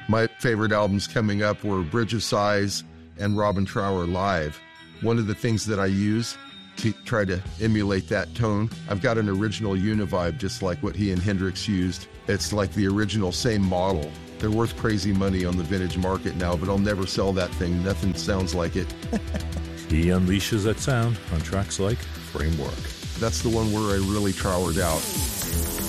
My favorite albums coming up were Bridge of Sighs and Robin Trower Live. One of the things that I use to try to emulate that tone, I've got an original Univibe just like what he and Hendrix used. It's like the original, same model. They're worth crazy money on the vintage market now, but I'll never sell that thing. Nothing sounds like it. He unleashes that sound on tracks like Framework. That's the one where I really trowered out.